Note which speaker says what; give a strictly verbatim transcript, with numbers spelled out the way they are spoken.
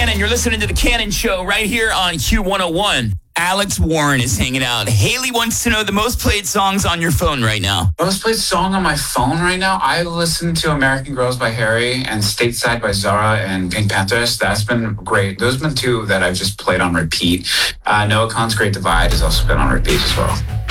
Speaker 1: Cannon. You're listening to The Cannon Show right here on Q one oh one. Alex Warren is hanging out. Haley wants to know the most played songs on your phone right now.
Speaker 2: Most played song on my phone right now? I listen to American Girls by Harry and Stateside by Zara and Pink Panthers. That's been great. Those have been two that I've just played on repeat. Uh, Noah Khan's Great Divide has also been on repeat as well.